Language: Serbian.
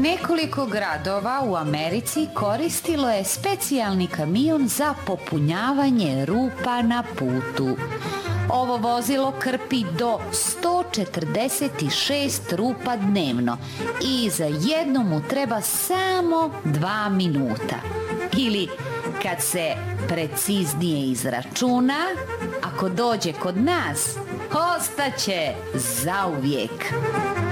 Nekoliko gradova u Americi koristilo je specijalni kamion za popunjavanje rupa na putu. Ovo vozilo krpi do 146 rupa dnevno i za jednu mu treba samo 2 minuta. Ili, kad se preciznije izračuna, ako dođe kod nas, ostaće zauvijek.